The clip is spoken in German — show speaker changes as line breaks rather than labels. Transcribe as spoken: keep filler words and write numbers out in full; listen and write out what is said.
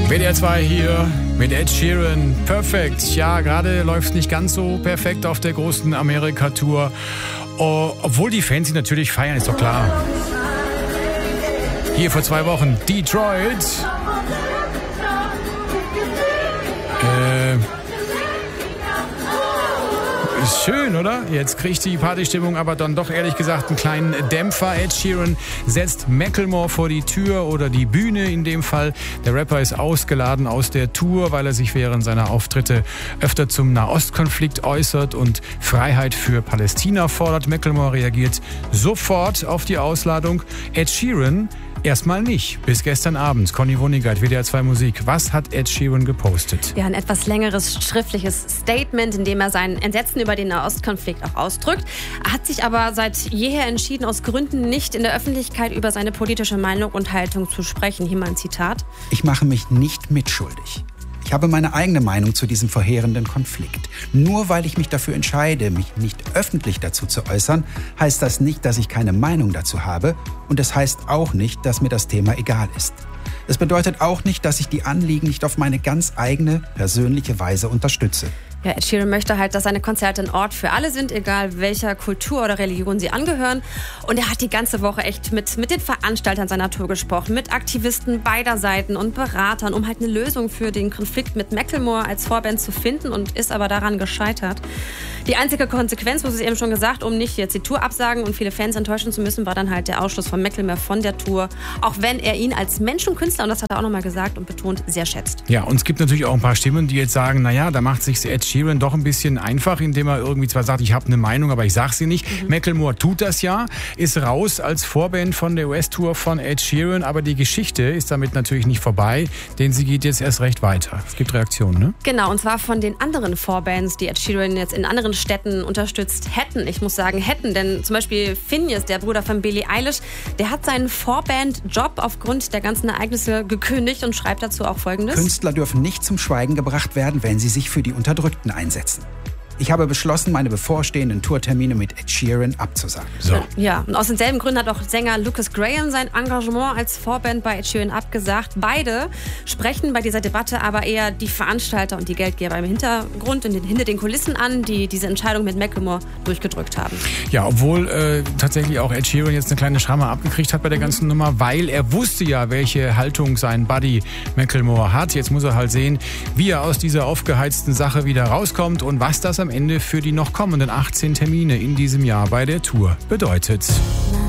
W D R zwei hier mit Ed Sheeran. Perfekt. Ja, gerade läuft es nicht ganz so perfekt auf der großen Amerika-Tour. Oh, obwohl die Fans ihn natürlich feiern, ist doch klar. Hier vor zwei Wochen Detroit. Äh, ist schön, oder? Jetzt kriegt die Partystimmung aber dann doch ehrlich gesagt einen kleinen Dämpfer. Ed Sheeran setzt Macklemore vor die Tür oder die Bühne in dem Fall. Der Rapper ist ausgeladen aus der Tour, weil er sich während seiner Auftritte öfter zum Nahostkonflikt äußert und Freiheit für Palästina fordert. Macklemore reagiert sofort auf die Ausladung. Ed Sheeran erstmal nicht. Bis gestern Abend. Conny Wonigkeit, W D R zwei Musik. Was hat Ed Sheeran gepostet?
Ja, ein etwas längeres schriftliches Statement, in dem er sein Entsetzen über den Nahostkonflikt auch ausdrückt. Er hat sich aber seit jeher entschieden, aus Gründen nicht in der Öffentlichkeit über seine politische Meinung und Haltung zu sprechen. Hier mal ein Zitat.
Ich mache mich nicht mitschuldig. Ich habe meine eigene Meinung zu diesem verheerenden Konflikt. Nur weil ich mich dafür entscheide, mich nicht öffentlich dazu zu äußern, heißt das nicht, dass ich keine Meinung dazu habe. Und es heißt auch nicht, dass mir das Thema egal ist. Es bedeutet auch nicht, dass ich die Anliegen nicht auf meine ganz eigene, persönliche Weise unterstütze.
Ja, Ed Sheeran möchte halt, dass seine Konzerte ein Ort für alle sind, egal welcher Kultur oder Religion sie angehören. Und er hat die ganze Woche echt mit, mit den Veranstaltern seiner Tour gesprochen, mit Aktivisten beider Seiten und Beratern, um halt eine Lösung für den Konflikt mit Macklemore als Vorband zu finden und ist aber daran gescheitert. Die einzige Konsequenz, wo sie eben schon gesagt, um nicht jetzt die Tour absagen und viele Fans enttäuschen zu müssen, war dann halt der Ausschluss von Macklemore von der Tour. Auch wenn er ihn als Mensch und Künstler, und das hat er auch nochmal gesagt und betont, sehr schätzt.
Ja, und es gibt natürlich auch ein paar Stimmen, die jetzt sagen, naja, da macht sich Ed Sheeran doch ein bisschen einfach, indem er irgendwie zwar sagt, ich habe eine Meinung, aber ich sag sie nicht. Mhm. Macklemore tut das ja, ist raus als Vorband von der U S-Tour von Ed Sheeran, aber die Geschichte ist damit natürlich nicht vorbei, denn sie geht jetzt erst recht weiter. Es gibt Reaktionen, ne?
Genau, und zwar von den anderen Vorbands, die Ed Sheeran jetzt in anderen Städten unterstützt hätten. Ich muss sagen hätten, denn zum Beispiel Finneas, der Bruder von Billie Eilish, der hat seinen Vorband-Job aufgrund der ganzen Ereignisse gekündigt und schreibt dazu auch Folgendes.
Künstler dürfen nicht zum Schweigen gebracht werden, wenn sie sich für die Unterdrückten einsetzen. Ich habe beschlossen, meine bevorstehenden Tourtermine mit Ed Sheeran abzusagen.
So. Ja, und aus denselben Gründen hat auch Sänger Lucas Graham sein Engagement als Vorband bei Ed Sheeran abgesagt. Beide sprechen bei dieser Debatte aber eher die Veranstalter und die Geldgeber im Hintergrund und hinter den Kulissen an, die diese Entscheidung mit Macklemore durchgedrückt haben.
Ja, obwohl äh, tatsächlich auch Ed Sheeran jetzt eine kleine Schramme abgekriegt hat bei der ganzen Nummer, weil er wusste ja, welche Haltung sein Buddy Macklemore hat. Jetzt muss er halt sehen, wie er aus dieser aufgeheizten Sache wieder rauskommt und was das am Ende für die noch kommenden achtzehn Termine in diesem Jahr bei der Tour bedeutet.